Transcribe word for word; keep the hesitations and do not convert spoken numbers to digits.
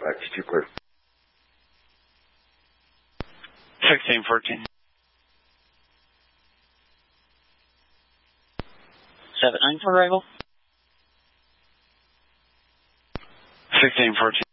five two two clear. sixteen fourteen. seven nine for arrival. sixteen fourteen.